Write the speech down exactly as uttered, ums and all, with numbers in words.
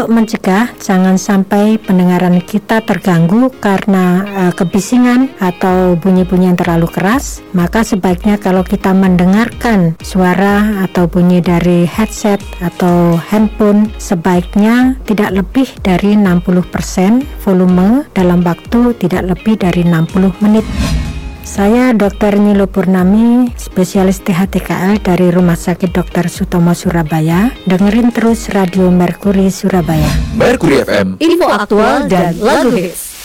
untuk mencegah jangan sampai pendengaran kita terganggu karena uh, kebisingan atau bunyi-bunyi yang terlalu keras, maka sebaiknya kalau kita mendengarkan suara atau bunyi dari headset atau handphone, sebaiknya tidak lebih dari enam puluh persen volume dalam waktu tidak lebih dari enam puluh menit. Saya dokter Nilo Purnami, spesialis T H T K L dari Rumah Sakit dokter Sutomo Surabaya. Dengerin terus Radio Merkuri Surabaya. Merkuri F M, info aktual dan lagu hits.